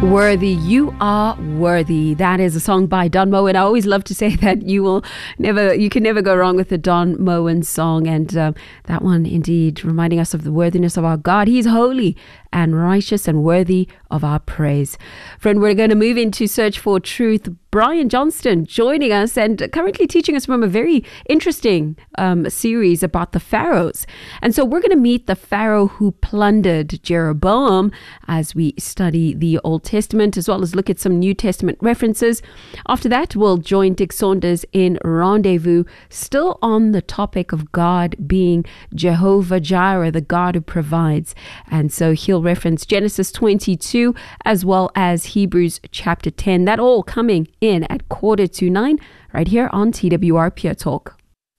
Worthy, you are worthy. That is a song by Don Moen. I always love to say that you can never go wrong with the Don Moen song. And that one indeed reminding us of the worthiness of our God. He's holy and righteous and worthy of our praise. Friend, we're going to move into Search for Truth. Brian Johnston joining us and currently teaching us from a very interesting series about the pharaohs. And so we're going to meet the pharaoh who plundered Jeroboam as we study the Old Testament, as well as look at some New Testament references. After that, we'll join Dick Saunders in Rendezvous, still on the topic of God being Jehovah Jireh, the God who provides. And so he'll reference Genesis 22 as well as Hebrews chapter 10. That all coming in at 8:45 right here on TWR Pure Talk.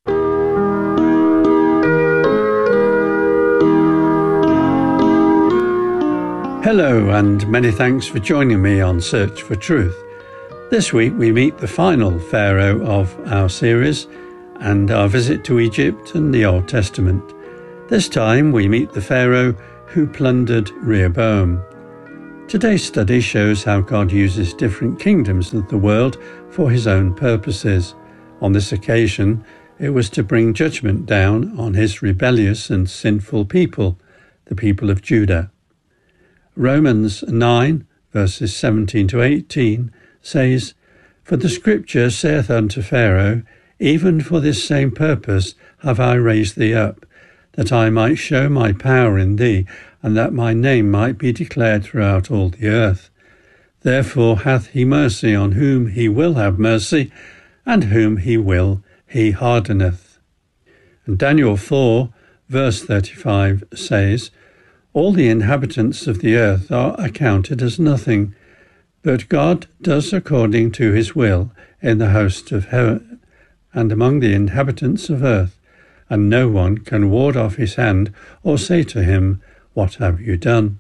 Hello, and many thanks for joining me on Search for Truth. This week we meet the final pharaoh of our series and our visit to Egypt and the Old Testament. This time we meet the pharaoh who plundered Rehoboam. Today's study shows how God uses different kingdoms of the world for his own purposes. On this occasion, it was to bring judgment down on his rebellious and sinful people, the people of Judah. Romans 9, verses 17 to 18 says, "For the scripture saith unto Pharaoh, Even for this same purpose have I raised thee up, that I might show my power in thee, and that my name might be declared throughout all the earth. Therefore hath he mercy on whom he will have mercy, and whom he will he hardeneth." And Daniel 4, verse 35 says, "All the inhabitants of the earth are accounted as nothing, but God does according to his will in the host of heaven and among the inhabitants of earth, and no one can ward off his hand or say to him, What have you done?"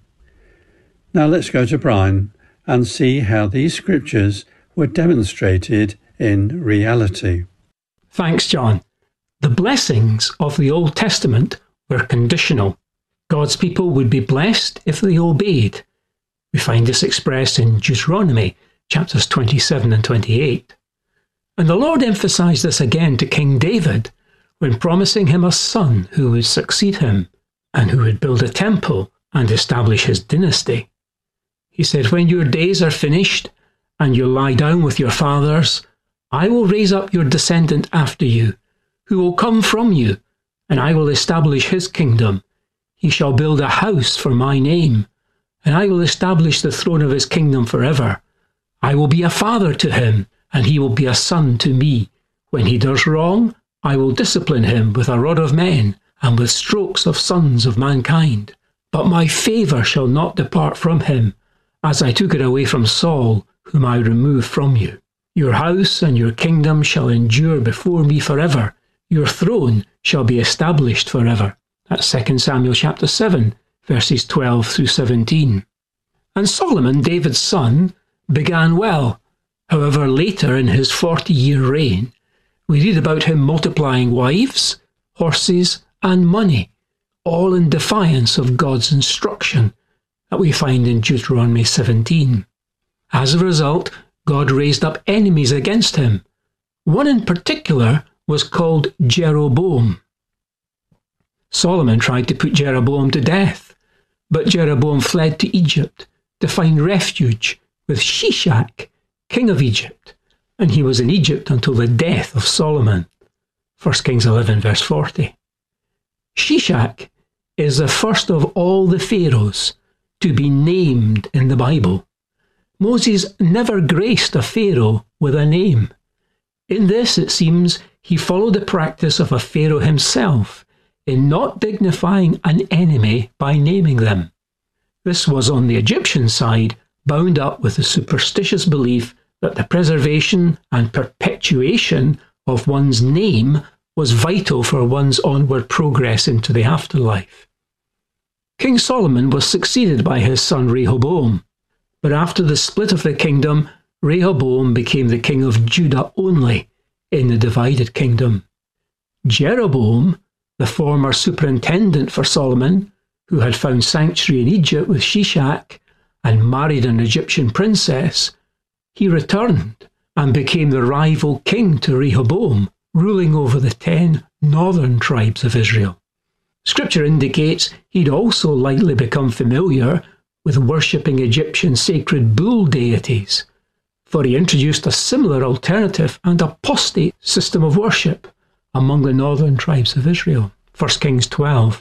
Now let's go to Brian and see how these scriptures were demonstrated in reality. Thanks, John. The blessings of the Old Testament were conditional. God's people would be blessed if they obeyed. We find this expressed in Deuteronomy chapters 27 and 28. And the Lord emphasized this again to King David when promising him a son who would succeed him and who would build a temple and establish his dynasty. He said, "When your days are finished and you lie down with your fathers, I will raise up your descendant after you, who will come from you, and I will establish his kingdom. He shall build a house for my name, and I will establish the throne of his kingdom forever. I will be a father to him, and he will be a son to me. When he does wrong, I will discipline him with a rod of men, and with strokes of sons of mankind. But my favour shall not depart from him, as I took it away from Saul, whom I removed from you. Your house and your kingdom shall endure before me forever. Your throne shall be established forever." That's 2 Samuel chapter 7, verses 12 through 17. And Solomon, David's son, began well. However, later in his 40-year reign, we read about him multiplying wives, horses, and money, all in defiance of God's instruction that we find in Deuteronomy 17. As a result, God raised up enemies against him. One in particular was called Jeroboam. Solomon tried to put Jeroboam to death, but Jeroboam fled to Egypt to find refuge with Shishak, king of Egypt, and he was in Egypt until the death of Solomon. 1 Kings 11, verse 40. Shishak is the first of all the pharaohs to be named in the Bible. Moses never graced a pharaoh with a name. In this, it seems, he followed the practice of a pharaoh himself in not dignifying an enemy by naming them. This was on the Egyptian side bound up with the superstitious belief that the preservation and perpetuation of one's name was vital for one's onward progress into the afterlife. King Solomon was succeeded by his son Rehoboam, but after the split of the kingdom, Rehoboam became the king of Judah only in the divided kingdom. Jeroboam, the former superintendent for Solomon, who had found sanctuary in Egypt with Shishak, and married an Egyptian princess, he returned and became the rival king to Rehoboam, ruling over the 10 northern tribes of Israel. Scripture indicates he'd also likely become familiar with worshipping Egyptian sacred bull deities, for he introduced a similar alternative and apostate system of worship among the northern tribes of Israel. 1 Kings 12,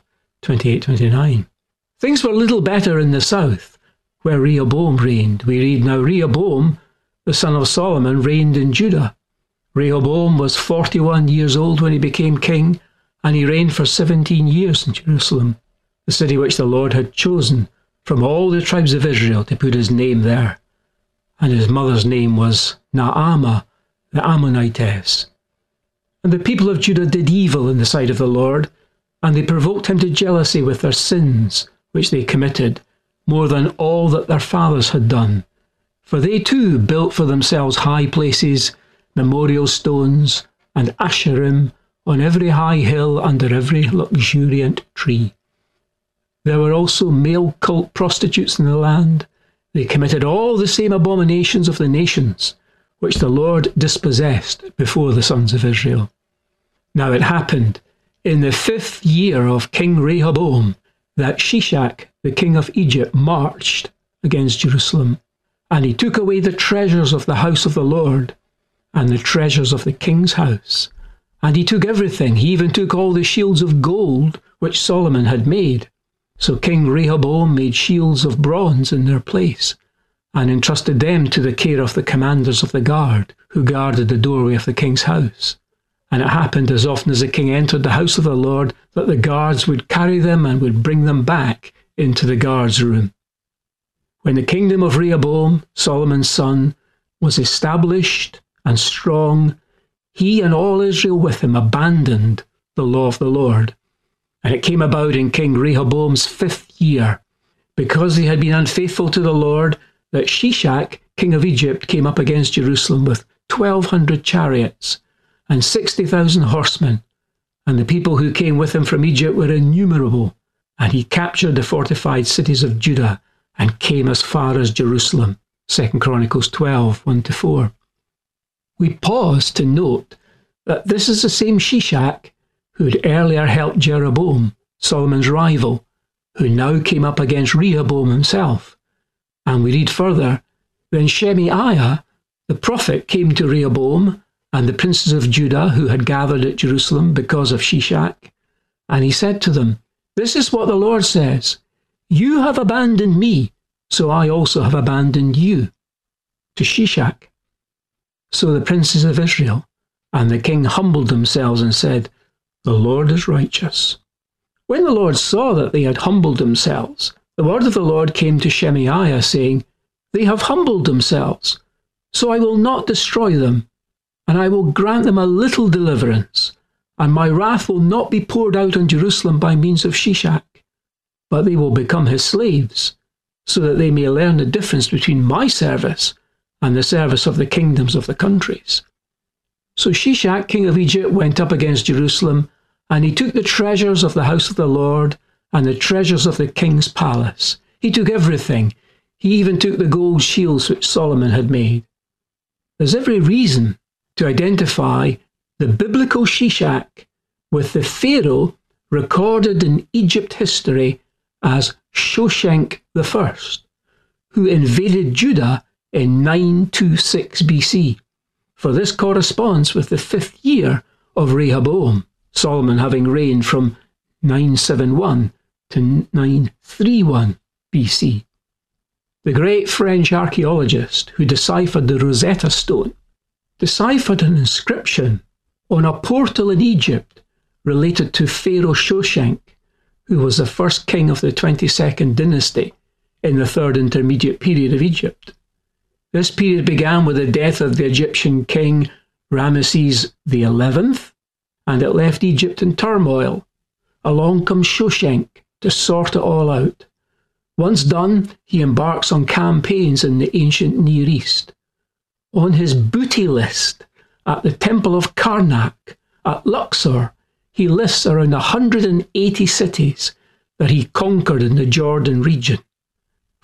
28-29. Things were a little better in the south, where Rehoboam reigned. We read, "Now Rehoboam, the son of Solomon, reigned in Judah. Rehoboam was 41 years old when he became king, and he reigned for 17 years in Jerusalem, the city which the Lord had chosen from all the tribes of Israel to put his name there. And his mother's name was Naamah, the Ammonitess. And the people of Judah did evil in the sight of the Lord, and they provoked him to jealousy with their sins, which they committed, more than all that their fathers had done. For they too built for themselves high places, memorial stones, and Asherim on every high hill under every luxuriant tree. There were also male cult prostitutes in the land. They committed all the same abominations of the nations, which the Lord dispossessed before the sons of Israel. Now it happened, in the 5th year of King Rehoboam, that Shishak, the king of Egypt, marched against Jerusalem, and he took away the treasures of the house of the Lord, and the treasures of the king's house. And he took everything. He even took all the shields of gold which Solomon had made. So King Rehoboam made shields of bronze in their place, and entrusted them to the care of the commanders of the guard, who guarded the doorway of the king's house. And it happened as often as the king entered the house of the Lord, that the guards would carry them and would bring them back into the guard's room. When the kingdom of Rehoboam, Solomon's son, was established and strong, he and all Israel with him abandoned the law of the Lord. And it came about in King Rehoboam's 5th year, because he had been unfaithful to the Lord, that Shishak, king of Egypt, came up against Jerusalem with 1,200 chariots and 60,000 horsemen, and the people who came with him from Egypt were innumerable. And he captured the fortified cities of Judah and came as far as Jerusalem. 2 Chronicles 12, 1-4. We pause to note that this is the same Shishak who had earlier helped Jeroboam, Solomon's rival, who now came up against Rehoboam himself. And we read further, "Then Shemaiah, the prophet, came to Rehoboam and the princes of Judah who had gathered at Jerusalem because of Shishak, and he said to them, 'This is what the Lord says, you have abandoned me, so I also have abandoned you,' to Shishak. So the princes of Israel and the king humbled themselves and said, 'The Lord is righteous.' When the Lord saw that they had humbled themselves, the word of the Lord came to Shemaiah, saying, 'They have humbled themselves, so I will not destroy them, and I will grant them a little deliverance, and my wrath will not be poured out on Jerusalem by means of Shishak, but they will become his slaves, so that they may learn the difference between my service and the service of the kingdoms of the countries.' So Shishak, king of Egypt, went up against Jerusalem, and he took the treasures of the house of the Lord and the treasures of the king's palace. He took everything. He even took the gold shields which Solomon had made. There's every reason to identify the biblical Shishak with the Pharaoh recorded in Egypt history as Shoshenq I, who invaded Judah in 926 BC. For this corresponds with the 5th year of Rehoboam, Solomon having reigned from 971 to 931 BC. The great French archaeologist who deciphered the Rosetta Stone deciphered an inscription on a portal in Egypt related to Pharaoh Shoshenq, who was the first king of the 22nd dynasty in the 3rd intermediate period of Egypt. This period began with the death of the Egyptian king Ramesses XI, and it left Egypt in turmoil. Along comes Shoshenq to sort it all out. Once done, he embarks on campaigns in the ancient Near East. On his booty list at the Temple of Karnak at Luxor, he lists around 180 cities that he conquered in the Jordan region.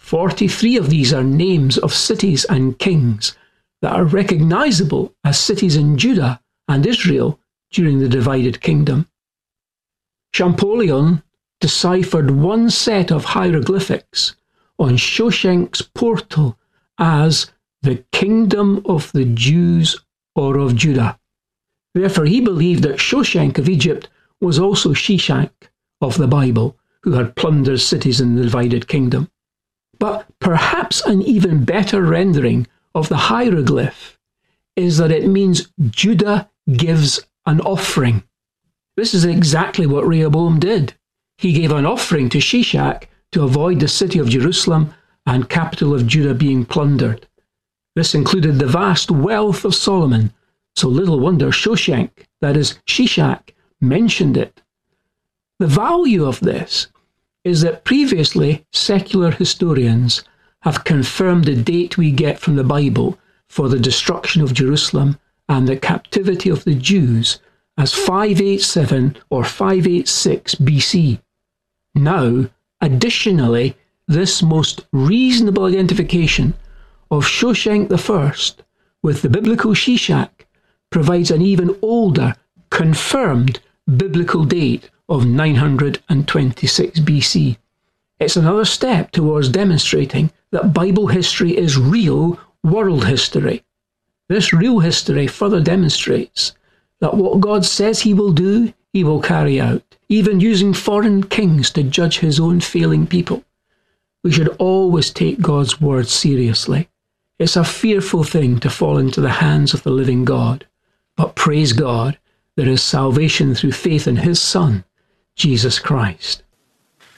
43 of these are names of cities and kings that are recognizable as cities in Judah and Israel during the divided kingdom. Champollion deciphered one set of hieroglyphics on Shoshenq's portal as the kingdom of the Jews or of Judah. Therefore, he believed that Shoshenq of Egypt was also Shishak of the Bible, who had plundered cities in the divided kingdom. But perhaps an even better rendering of the hieroglyph is that it means Judah gives an offering. This is exactly what Rehoboam did. He gave an offering to Shishak to avoid the city of Jerusalem and capital of Judah being plundered. This included the vast wealth of Solomon, so little wonder Shoshenq, that is Shishak, mentioned it. The value of this is that previously secular historians have confirmed the date we get from the Bible for the destruction of Jerusalem and the captivity of the Jews as 587 or 586 BC. Now, additionally, this most reasonable identification of Shoshenq I with the biblical Shishak provides an even older, confirmed biblical date of 926 BC. It's another step towards demonstrating that Bible history is real world history. This real history further demonstrates that what God says he will do, he will carry out, even using foreign kings to judge his own failing people. We should always take God's word seriously. It's a fearful thing to fall into the hands of the living God. But praise God, there is salvation through faith in his Son, Jesus Christ.